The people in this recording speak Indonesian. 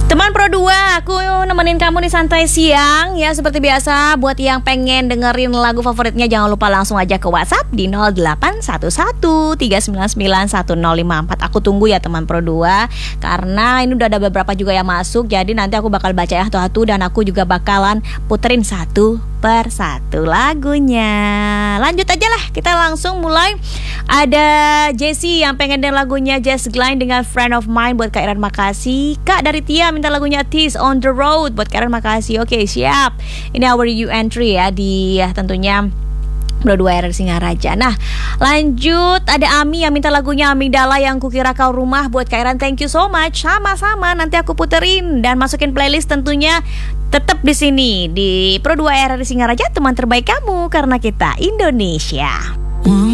Teman Pro 2, aku nemenin kamu di santai siang ya. Seperti biasa, buat yang pengen dengerin lagu favoritnya, jangan lupa langsung aja ke WhatsApp di 0811 399 1054. Aku tunggu ya teman Pro 2, karena ini udah ada beberapa juga yang masuk. Jadi nanti aku bakal baca ya satu-satu, dan aku juga bakalan puterin satu per satu lagunya. Lanjut aja lah, kita langsung mulai. Ada Jessie yang pengen denger lagunya Jess Glynne dengan Friend of Mine buat Kak Iran, makasih. Kak dari Tia minta lagunya Tease on the Road buat Kak Iran, makasih. Oke, siap. Ini our you entry ya di tentunya Pro 2 RRI Singaraja. Nah, lanjut ada Ami yang minta lagunya Amigdala yang kukira kau rumah buat Kak Iran. Thank you so much. Sama-sama, nanti aku puterin dan masukin playlist tentunya. Tetap di sini di Pro 2 RRI Singaraja, teman terbaik kamu karena kita Indonesia.